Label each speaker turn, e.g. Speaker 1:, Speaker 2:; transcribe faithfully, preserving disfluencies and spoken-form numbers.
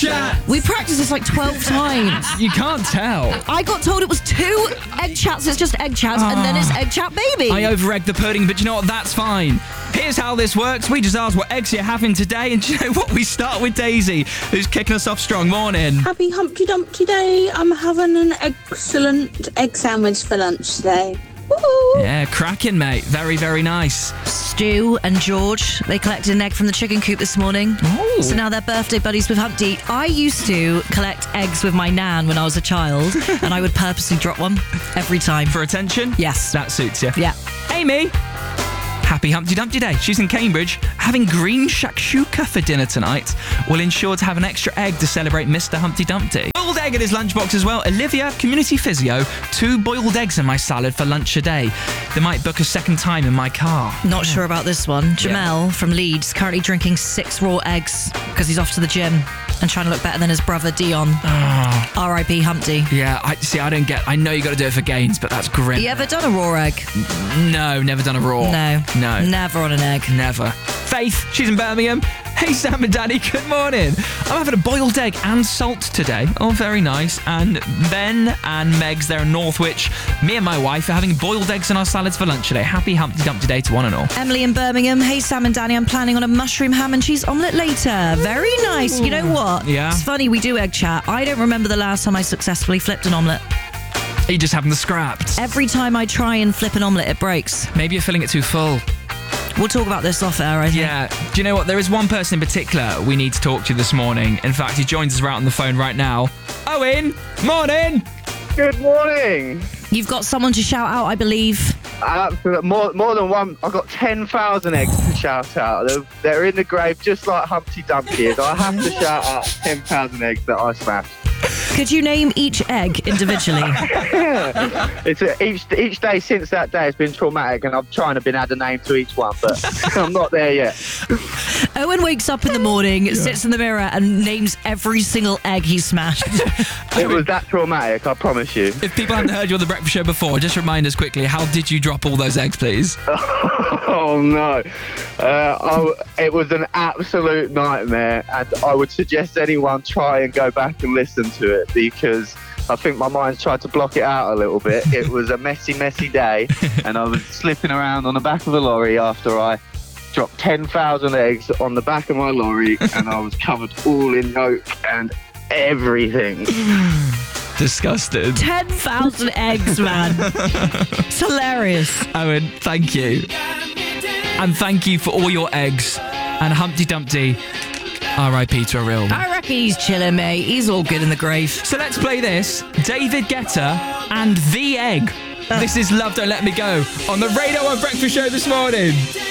Speaker 1: chat.
Speaker 2: We practiced this like twelve times.
Speaker 1: You can't tell.
Speaker 2: I got told it was two egg chats. It's just egg chats, and then it's egg chat baby.
Speaker 1: I over-egged the pudding, but you know what? That's fine. Here's how this works. We just ask what eggs you're having today, and do you know what? We start with Daisy, who's kicking us off strong. Morning.
Speaker 3: Happy Humpty Dumpty Day. I'm having an excellent egg sandwich for lunch today. Woo-hoo.
Speaker 1: Yeah, cracking, mate. Very, very nice.
Speaker 2: Stu and George, they collected an egg from the chicken coop this morning.
Speaker 1: Oh.
Speaker 2: So now they're birthday buddies with Humpty. I used to collect eggs with my nan when I was a child, and I would purposely drop one every time.
Speaker 1: For attention?
Speaker 2: Yes.
Speaker 1: That suits you.
Speaker 2: Yeah.
Speaker 1: Amy. Happy Humpty Dumpty Day. She's in Cambridge. Having green shakshuka for dinner tonight will ensure to have an extra egg to celebrate Mister Humpty Dumpty. Boiled egg in his lunchbox as well. Olivia, community physio, two boiled eggs in my salad for lunch a day. They might book a second time in my car.
Speaker 2: Not sure about this one. Jamel from Leeds, currently drinking six raw eggs because he's off to the gym and trying to look better than his brother Dion.
Speaker 1: Oh.
Speaker 2: R I P Humpty.
Speaker 1: Yeah, I see. I don't get. I know you got to do it for gains, but that's grim.
Speaker 2: You ever done a raw egg?
Speaker 1: No, never done a raw.
Speaker 2: No.
Speaker 1: No.
Speaker 2: Never on an egg.
Speaker 1: Never. Faith, she's in Birmingham. Hey, Sam and Danny, good morning. I'm having a boiled egg and salt today. Oh, very nice. And Ben and Megs, they're in Northwich. Me and my wife are having boiled eggs in our salads for lunch today. Happy Humpty Dumpty Day to one and all.
Speaker 2: Emily in Birmingham. Hey, Sam and Danny, I'm planning on a mushroom ham and cheese omelette later. Very nice. You know what?
Speaker 1: Yeah.
Speaker 2: It's funny, we do egg chat. I don't remember the last time I successfully flipped an omelette.
Speaker 1: Are you just having the scraps?
Speaker 2: Every time I try and flip an omelette, it breaks.
Speaker 1: Maybe you're filling it too full.
Speaker 2: We'll talk about this off air, I think.
Speaker 1: Yeah. Do you know what? There is one person in particular we need to talk to this morning. In fact, he joins us right on the phone right now. Owen, morning.
Speaker 4: Good morning.
Speaker 2: You've got someone to shout out, I believe.
Speaker 4: Absolutely. More, more than one. I've got ten thousand eggs to shout out. They're, they're in the grave just like Humpty Dumpty is. I have to shout out ten thousand eggs that I smashed.
Speaker 2: Could you name each egg individually?
Speaker 4: It's a, each each day since that day has been traumatic, and I'm trying to been add a name to each one, but I'm not there yet.
Speaker 2: Owen wakes up in the morning, yeah. sits in the mirror, and names every single egg he smashed.
Speaker 4: It was that traumatic, I promise you.
Speaker 1: If people haven't heard you on the breakfast show before, just remind us quickly, how did you drop all those eggs, please?
Speaker 4: Oh no, uh, I, it was an absolute nightmare, and I would suggest anyone try and go back and listen to it, because I think my mind's tried to block it out a little bit. It was a messy, messy day, and I was slipping around on the back of a lorry after I dropped ten thousand eggs on the back of my lorry, and I was covered all in yolk and everything.
Speaker 1: Disgusted.
Speaker 2: ten thousand eggs, man. It's hilarious.
Speaker 1: Owen, thank you. And thank you for all your eggs. And Humpty Dumpty, R I P to a real one.
Speaker 2: I reckon he's chilling, mate. He's all good in the grave.
Speaker 1: So let's play this. David Guetta and The Egg. This is Love Don't Let Me Go on the Radio one Breakfast Show this morning.